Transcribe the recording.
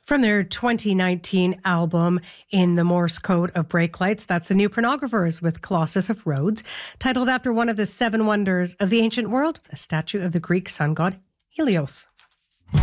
From their 2019 album, In the Morse Code of Brake Lights, that's the New Pornographers with Colossus of Rhodes, titled after one of the seven wonders of the ancient world, a statue of the Greek sun god Helios.